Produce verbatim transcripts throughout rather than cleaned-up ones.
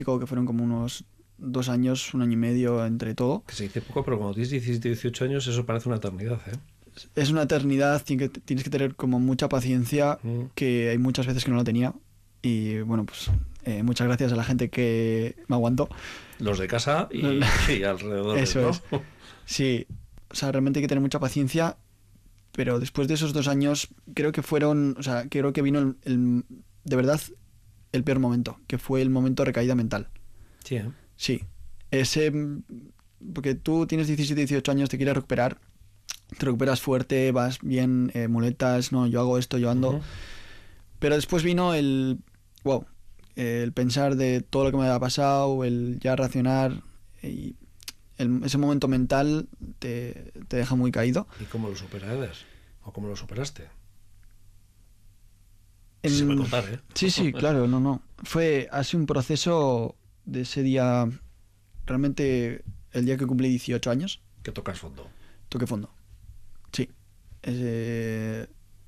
que fueron como unos dos años, un año y medio entre todo. Que se dice poco, pero cuando tienes diecisiete, dieciocho años eso parece una eternidad, ¿eh? Es una eternidad, tienes que, tienes que tener como mucha paciencia, mm. que hay muchas veces que no la tenía. Y bueno, pues eh, muchas gracias a la gente que me aguantó. Los de casa y, y alrededor. Eso ¿no? es. Sí, o sea, realmente hay que tener mucha paciencia, pero después de esos dos años creo que fueron, o sea, creo que vino el, el, de verdad el peor momento, que fue el momento de recaída mental. Sí, ¿eh? Sí, ese, porque tú tienes diecisiete, dieciocho años, te quieres recuperar, te recuperas fuerte, vas bien, eh, muletas, no, yo hago esto, yo ando. Uh-huh. Pero después vino el, wow, el pensar de todo lo que me había pasado, el ya racionar, y el, ese momento mental te, te deja muy caído. ¿Y cómo lo superaste? ¿O cómo lo superaste? En, sí se puede contar, ¿eh? Sí, sí, claro, no, no. Fue así un proceso de ese día, realmente el día que cumplí dieciocho años. Que tocas fondo. Toqué fondo, sí. Ese,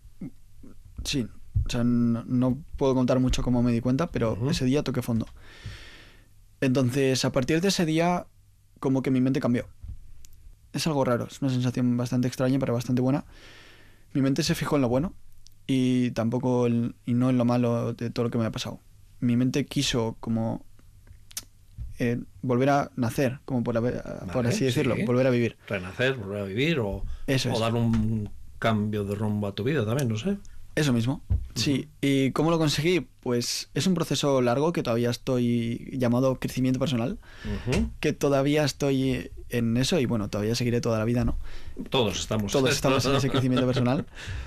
sí, o sea, no, no puedo contar mucho cómo me di cuenta, pero uh-huh. ese día toqué fondo. Entonces, a partir de ese día, como que mi mente cambió. Es algo raro, es una sensación bastante extraña, pero bastante buena. Mi mente se fijó en lo bueno y tampoco el, y no en lo malo de todo lo que me ha pasado. Mi mente quiso como eh, volver a nacer, como por, haber, vale, por así decirlo, sí. volver a vivir. Renacer, volver a vivir o, Eso o es. dar un cambio de rumbo a tu vida también, no sé. Eso mismo, uh-huh. sí. ¿Y cómo lo conseguí? Pues es un proceso largo que todavía estoy llamado crecimiento personal, uh-huh. que todavía estoy en eso y bueno, todavía seguiré toda la vida, ¿no? Todos estamos. Todos estamos en ese crecimiento personal.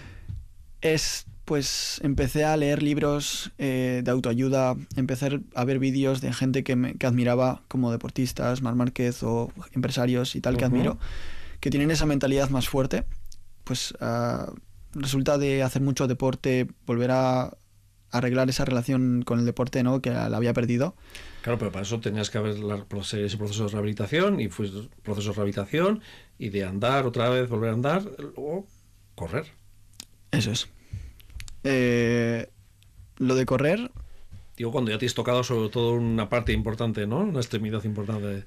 Es, pues, empecé a leer libros eh, de autoayuda, empecé a ver vídeos de gente que, me, que admiraba, como deportistas, Marc Márquez o empresarios y tal, uh-huh. que admiro, que tienen esa mentalidad más fuerte. Pues uh, resulta de hacer mucho deporte, volver a arreglar esa relación con el deporte, ¿no?, que la había perdido. Claro, pero para eso tenías que haber ese proceso de rehabilitación y fue proceso de rehabilitación y de andar otra vez, volver a andar, luego correr. Eso es. Eh, lo de correr... Digo, cuando ya te has tocado sobre todo una parte importante, ¿no? Una extremidad importante,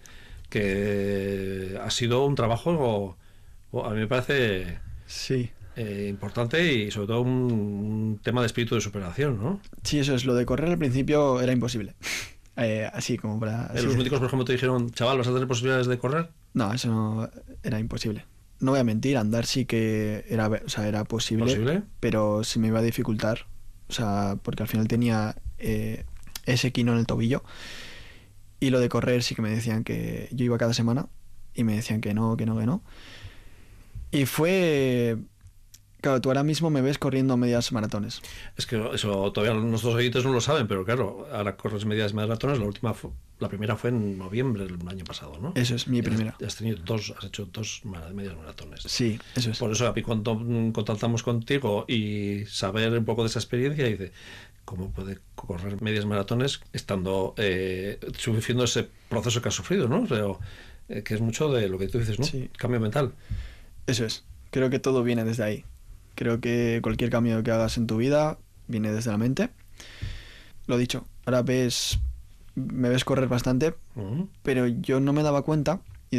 que ha sido un trabajo, o, o a mí me parece... Sí. Eh, importante y sobre todo un, un tema de espíritu de superación, ¿no? Sí, eso es. Lo de correr al principio era imposible. eh, así como para... Así ¿Los médicos, por ejemplo, te dijeron, chaval, ¿vas a tener posibilidades de correr? No, eso no, era imposible. No voy a mentir, andar sí que era, o sea, era posible, ¿Posible? Pero se me iba a dificultar, o sea, porque al final tenía eh, ese quino en el tobillo. Y lo de correr sí que me decían que yo iba cada semana y me decían que no, que no, que no. Y fue... Claro, tú ahora mismo me ves corriendo medias maratones. Es que eso todavía nuestros oyentes no lo saben, pero claro, ahora corres medias maratones. La última, fue, la primera fue en noviembre del año pasado, ¿no? Eso es, mi primera. Has, has tenido dos, has hecho dos medias maratones. Sí, eso es. Por eso, a mí cuando contactamos contigo y saber un poco de esa experiencia, dice, ¿cómo puede correr medias maratones estando eh, sufriendo ese proceso que has sufrido, ¿no? Pero, eh, que es mucho de lo que tú dices, ¿no? Sí. Cambio mental. Eso es. Creo que todo viene desde ahí. Creo que cualquier cambio que hagas en tu vida viene desde la mente. Lo dicho, ahora ves, me ves correr bastante, uh-huh. pero yo no me daba cuenta